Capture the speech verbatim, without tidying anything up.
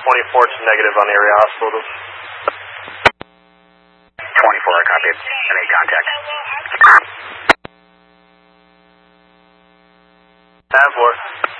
twenty-four to negative on the area hospital. twenty-four, I copy it. I made contact. ten four.